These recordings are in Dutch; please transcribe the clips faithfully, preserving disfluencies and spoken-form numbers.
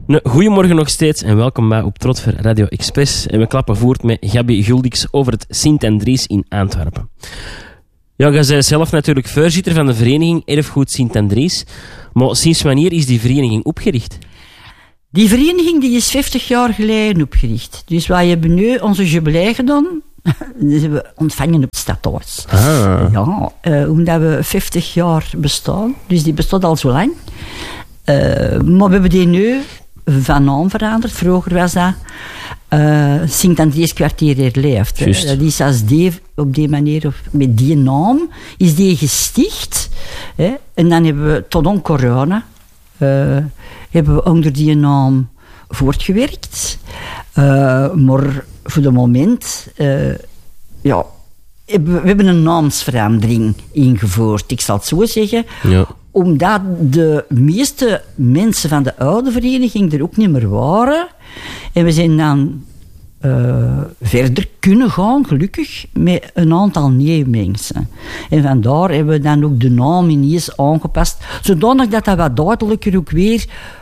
Een goedemorgen nog steeds en welkom bij op Trotver Radio Express. En we klappen voort met Gabi Guldix over het Sint-Andries in Antwerpen. Ja, jij bent zelf natuurlijk voorzitter van de vereniging Erfgoed Sint-Andries. Maar sinds wanneer is die vereniging opgericht? Die vereniging die is vijftig jaar geleden opgericht. Dus wij hebben nu onze jubilee gedaan. Dat hebben we ontvangen op het stadhuis. Ah. Ja, uh, omdat we vijftig jaar bestaan. Dus die bestaat al zo lang. Uh, maar we hebben die nu van naam veranderd. Vroeger was dat uh, Sint-Andries kwartier herleefd. Dat is als die op die manier, of met die naam, is die gesticht. Hè. En dan hebben we tot aan corona uh, hebben we onder die naam voortgewerkt. Uh, maar voor het moment, uh, ja, we hebben een naamsverandering ingevoerd. Ik zal het zo zeggen. Ja. Omdat de meeste mensen van de oude vereniging er ook niet meer waren. En we zijn dan uh, verder kunnen gaan, gelukkig, met een aantal nieuwe mensen. En vandaar hebben we dan ook de naam ineens aangepast. Zodanig dat dat wat duidelijker ook weer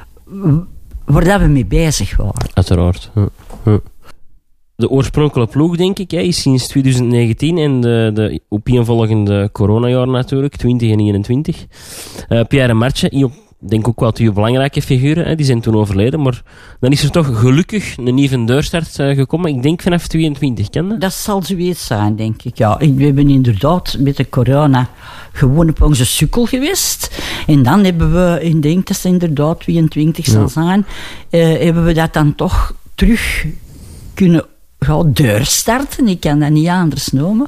waar dat we mee bezig waren. Uiteraard. Ja. Ja. De oorspronkelijke ploeg, denk ik, is sinds twintig negentien en de, de opeenvolgende coronajaar natuurlijk, twintig en eenentwintig. Uh, Pierre en Martje, ik denk ook wel twee belangrijke figuren, hè, die zijn toen overleden, maar dan is er toch gelukkig een nieuwe deurstart uh, gekomen. Ik denk vanaf tweeëntwintig, ken je? Dat zal zoiets zijn, denk ik. Ja, we hebben inderdaad met de corona gewoon op onze sukkel geweest. En dan hebben we, ik denk dat het inderdaad tweeëntwintig zal zijn, uh, hebben we dat dan toch terug kunnen gaan deurstarten. Ik kan dat niet anders noemen.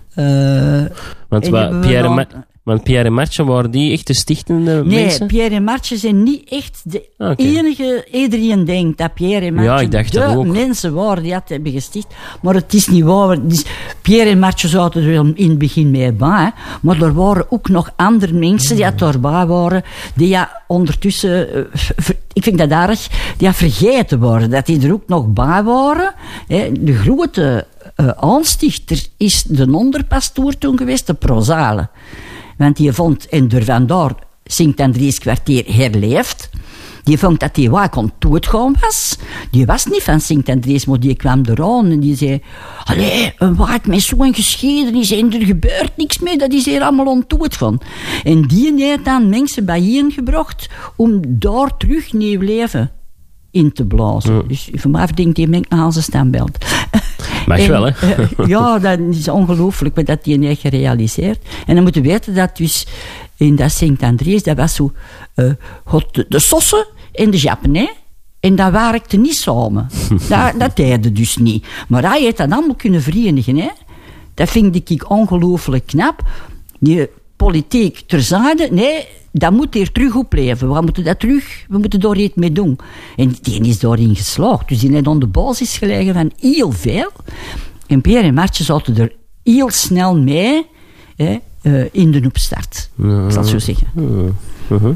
Ja. Uh, want, wa, Pierre dan, Ma- want Pierre en Martje, waren die echt de stichtende nee, mensen? Nee, Pierre en Martje zijn niet echt de okay. enige... Iedereen denkt dat Pierre en Martje ja, ik dacht de dat ook. mensen waren die dat hebben gesticht. Maar het is niet waar. Dus Pierre en Martje zaten er in het begin mee bij. Maar er waren ook nog andere mensen die daarbij waren. Die ja, ondertussen... Uh, ver, ik vind dat erg. Die ja, vergeten worden. Dat die er ook nog bij waren. Hè. De grote uh, aanstichter is de onderpastoor toen geweest. De Prozale. Want die vond, en door vandaar Sint-Andries kwartier herleefd, die vond dat die waar kon doodgaan was. Die was niet van Sint-Andries, maar die kwam eraan en die zei, allee, een waard met zo'n geschiedenis en er gebeurt niks mee, dat is hier allemaal ondoodgaan. En die heeft dan mensen bijeengebracht om daar terug nieuw leven in te blazen. Ja. Dus voor mij verdient die mengt nog aan zijn stembeeld. Mag en, wel, hè? uh, ja, dat is ongelooflijk wat dat die heeft gerealiseerd. En dan moeten we weten dat dus in dat Sint-Andries, dat was zo, uh, de, de sossen en de jappen, hè? En dat werkte niet samen. dat, dat deden dus niet. Maar hij heeft dat allemaal kunnen verenigen, hè? Dat vind ik ongelooflijk knap. Die politiek terzijde, nee, dat moet hier terug opleven. We moeten dat terug, we moeten daar iets mee doen. En die is daarin geslaagd. Dus die heeft aan de basis gelegen van heel veel. En Pierre en Martje zaten er heel snel mee, hè, uh, in de opstart. Uh-huh. Ik zal het zo zeggen. Uh-huh.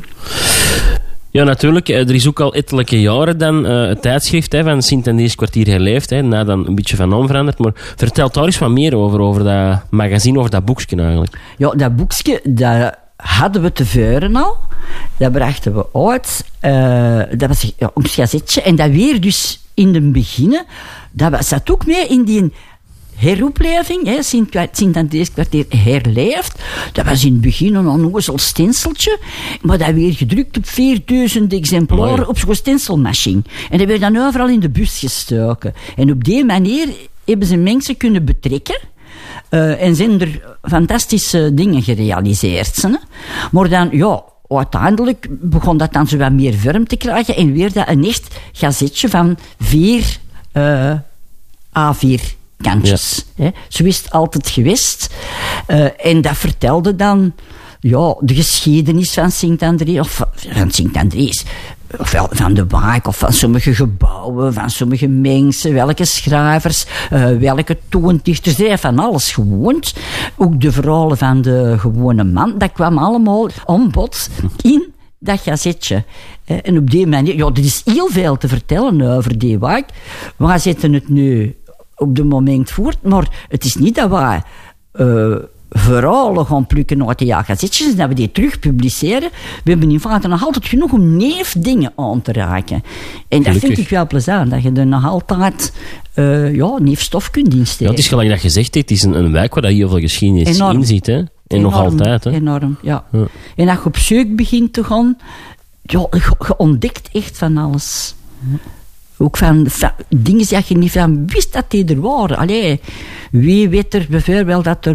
Ja, natuurlijk. Er is ook al ettelijke jaren dan uh, het tijdschrift hè, van Sint-Andries kwartier herleefd. Hè, na dan een beetje van naam veranderd. Maar vertel daar eens wat meer over, over dat magazine, over dat boekje eigenlijk. Ja, dat boekje, dat hadden we tevoren al. Dat brachten we uit. Uh, dat was ja, ons gazetje. En dat weer dus in het begin, dat zat ook mee in die heropleving, hè, Sint-Andries kwartier herleefd. Dat was in het begin een onnozel stenseltje, maar dat werd gedrukt op vierduizend exemplaren Mooi. Op zo'n stenselmachine. En dat werd dan overal in de bus gestoken. En op die manier hebben ze mensen kunnen betrekken. Uh, en zijn er fantastische dingen gerealiseerd. Hè? Maar dan, ja, uiteindelijk begon dat dan zo wat meer vorm te krijgen en weer dat een echt gazetje van vier uh, A vier kantjes. Ja. Hè? Zo is het altijd geweest. Uh, en dat vertelde dan ja, de geschiedenis van Sint-Andries, of van Sint-Andries, of van de wijk, of van sommige gebouwen, van sommige mensen, welke schrijvers, uh, welke toondichters, die van alles gewoond. Ook de verhalen van de gewone man, dat kwam allemaal aan bod in dat gazetje. Uh, en op die manier, ja, er is heel veel te vertellen over die wijk. We zetten het nu op de moment voort, maar het is niet dat wij uh, verhalen gaan plukken uit die gazetjes en dat we die terug publiceren. We hebben in feite nog altijd genoeg om neefdingen aan te raken. En dat vind ik wel plezant, dat je er nog altijd uh, ja, neefstof kunt insteken. Ja, het is gelijk dat je zegt, het is een, een wijk waar je heel veel geschiedenis enorm. in zit. Hè? En enorm, nog altijd. Hè? Enorm, ja. ja. En als je op zoek begint te gaan, ja, je, je ontdekt echt van alles. Ook van, van dingen die je niet van wist dat die er waren. Allee, wie weet er bijvoorbeeld dat er